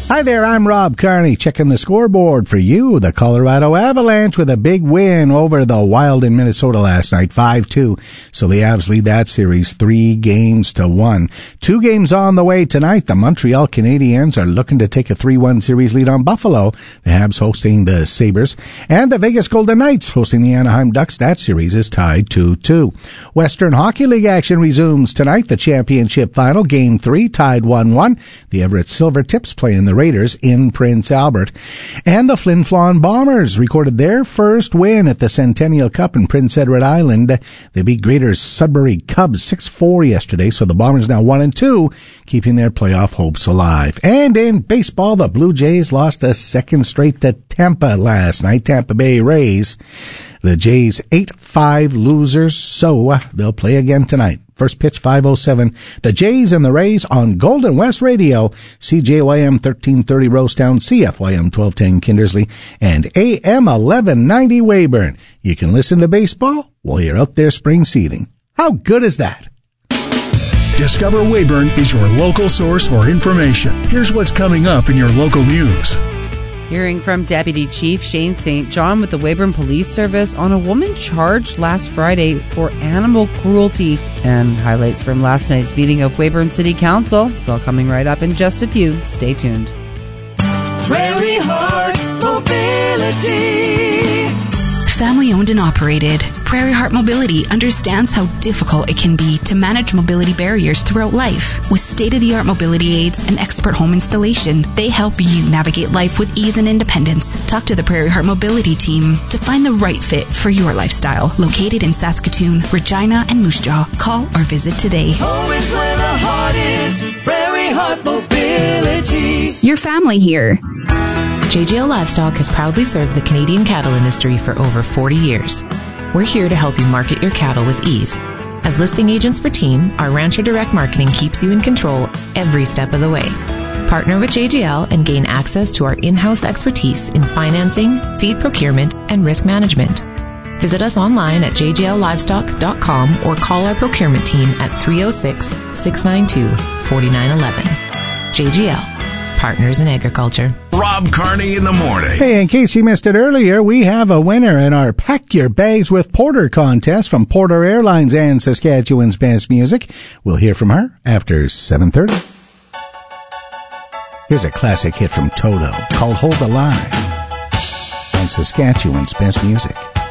Hi there, I'm Rob Carney, checking the scoreboard for you. The Colorado Avalanche with a big win over the Wild in Minnesota last night, 5-2. So the Avs lead that series 3-1. 2 games on the way tonight. The Montreal Canadiens are looking to take a 3-1 series lead on Buffalo. The Habs hosting the Sabres. And the Vegas Golden Knights hosting the Anaheim Ducks. That series is tied 2-2. Western Hockey League action resumes tonight. The championship final, Game 3, tied 1-1. The Everett Silvertips playing the Raiders in Prince Albert. And the Flin Flon Bombers recorded their first win at the Centennial Cup in Prince Edward Island. They beat Greater Sudbury Cubs 6-4 yesterday, so the Bombers now 1-2, keeping their playoff hopes alive. And in baseball, the Blue Jays lost a second straight to Tampa last night, Tampa Bay Rays. The Jays 8-5 losers, so they'll play again tonight. First pitch, 5:07. The Jays and the Rays on Golden West Radio, CJYM 1330 Rosetown, CFYM 1210 Kindersley, and AM 1190 Weyburn. You can listen to baseball while you're out there spring seeding. How good is that? Discover Weyburn is your local source for information. Here's what's coming up in your local news. Hearing from Deputy Chief Shane St. John with the Weyburn Police Service on a woman charged last Friday for animal cruelty, and highlights from last night's meeting of Weyburn City Council. It's all coming right up in just a few. Stay tuned. Prairie Heart Mobility. Family owned and operated, Prairie Heart Mobility understands how difficult it can be to manage mobility barriers throughout life. With state-of-the-art mobility aids and expert home installation, they help you navigate life with ease and independence. Talk to the Prairie Heart Mobility team to find the right fit for your lifestyle. Located in Saskatoon, Regina, and Moose Jaw. Call or visit today. Home is where the heart is. Prairie Heart Mobility. Your family here. JGL Livestock has proudly served the Canadian cattle industry for over 40 years. We're here to help you market your cattle with ease. As listing agents for Team, our Rancher Direct Marketing keeps you in control every step of the way. Partner with JGL and gain access to our in-house expertise in financing, feed procurement, and risk management. Visit us online at jgllivestock.com or call our procurement team at 306-692-4911. JGL. Partners in Agriculture. Rob Carney in the morning. Hey, in case you missed it earlier, we have a winner in our Pack Your Bags with Porter contest from Porter Airlines and Saskatchewan's Best Music. We'll hear from her after 7:30. Here's a classic hit from Toto called Hold the Line on Saskatchewan's Best Music.